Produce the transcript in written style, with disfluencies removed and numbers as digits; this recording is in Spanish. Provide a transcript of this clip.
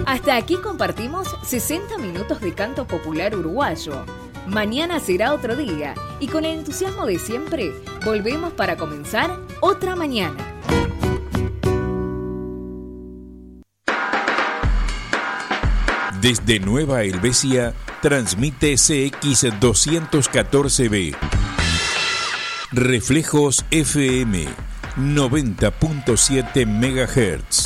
Hasta aquí compartimos 60 minutos de canto popular uruguayo. Mañana será otro día y con el entusiasmo de siempre volvemos para comenzar otra mañana. Desde Nueva Helvecia transmite CX214B. Reflejos FM 90.7 MHz.